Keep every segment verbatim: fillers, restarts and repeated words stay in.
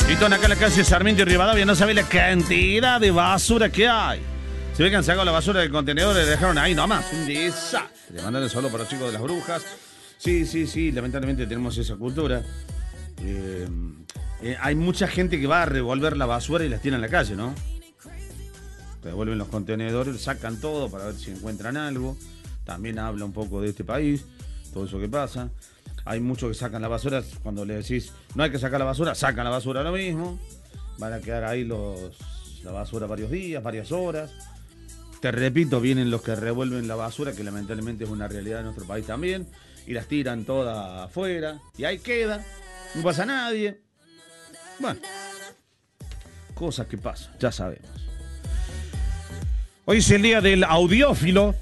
Y están acá en la calle Sarmiento y Rivadavia, no sabés la cantidad de basura que hay. Se ve que han sacado la basura del contenedor y la dejaron ahí nomás. Un desastre. Mandarle solo para los chicos de las brujas. Sí, sí, sí, lamentablemente tenemos esa cultura. Eh, eh, hay mucha gente que va a revolver la basura y las tira en la calle, ¿no? Revuelven los contenedores, sacan todo para ver si encuentran algo. También habla un poco de este país, todo eso que pasa. Hay muchos que sacan la basura, cuando le decís no hay que sacar la basura, sacan la basura lo mismo. Van a quedar ahí los, la basura varios días, varias horas. Te repito, vienen los que revuelven la basura, que lamentablemente es una realidad de nuestro país también, y las tiran todas afuera, y ahí queda, no pasa a nadie. Bueno, cosas que pasan, ya sabemos. Hoy es el día del audiófilo,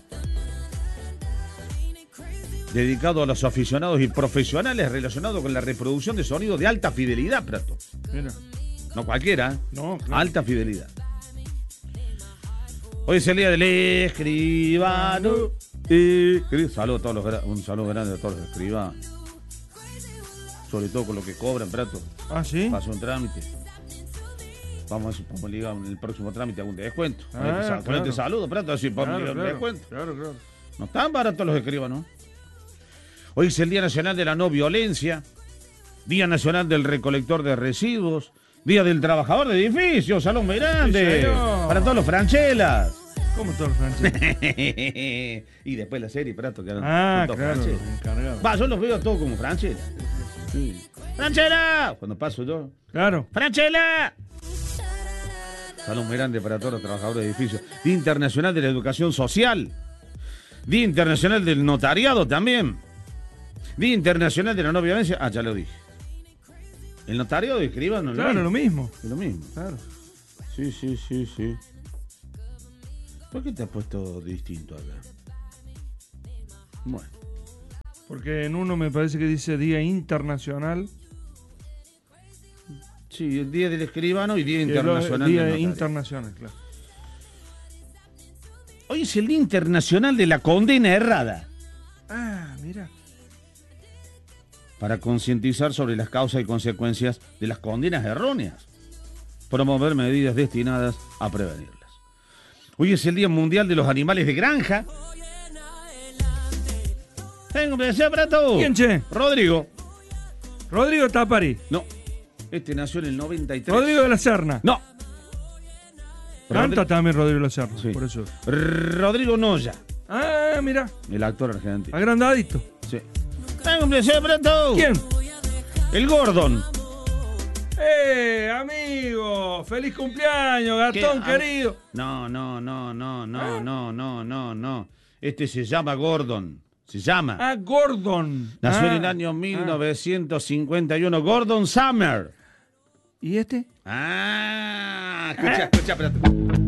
dedicado a los aficionados y profesionales relacionados con la reproducción de sonidos de alta fidelidad, Prato. Mira. No cualquiera, ¿eh? No, claro. Alta fidelidad. Hoy es el día del escribano. Eh, saludo a todos los, un saludo grande a todos los escribanos. Sobre todo con lo que cobran, Prato. Ah, ¿sí? Pasó un trámite. Vamos a ver si podemos ligar en el próximo trámite algún descuento. Ah, Con este, claro. con este saludo, Prato, así podemos Claro, ligar un claro, descuento. claro, claro. No están baratos los escribanos. Hoy es el Día Nacional de la No Violencia, Día Nacional del Recolector de Residuos, Día del Trabajador de Edificios, Salón muy grande, Sí, señor. para todos los franchelas. ¿Cómo todos los franceses? Y después la serie, Prato, que eran Ah, todos claro, franchelas. encargado. Va, yo los veo todos como franchelas. Sí. ¡Franchela! Cuando paso yo. Claro. ¡Franchela! Salón muy grande para todos los trabajadores de edificios. Día Internacional de la Educación Social. Día Internacional del Notariado también. Día Internacional de la No Violencia. Ah, ya lo dije. El notariado de escribano. Claro, lo mismo. Es lo mismo. Claro. Sí, sí, sí, sí. ¿Por qué te has puesto distinto acá? Bueno. Porque en uno me parece que dice Día Internacional. Sí, el Día del Escribano y Día y el Internacional Día del Notario. Internacional, claro. Hoy es el Día Internacional de la Condena Errada. Ah, mira. Para concientizar sobre las causas y consecuencias de las condenas erróneas. Promover medidas destinadas a prevenirlas. Hoy es el Día Mundial de los Animales de Granja. Tengo que decir, Prato. ¿Quién, che? Rodrigo. Rodrigo Tapari. No. Este nació en el noventa y tres. Rodrigo de la Serna. No. Canta Rodri- también Rodrigo de la Serna, Sí. por eso. Rodrigo Noya. Ah, mira. El actor argentino. Agrandadito. Sí. Tengo que decir, Prato. ¿Quién? El Gordon. ¡Eh, amigo! ¡Feliz cumpleaños, Gastón ¿Qué? querido! No, no, no, no, no, ¿Ah? no, no, no, no. Este se llama Gordon. Se llama. Ah, Gordon. Nació ah, en el año mil novecientos cincuenta y uno. Gordon Summer. ¿Y este? Ah, escucha, escucha, espérate.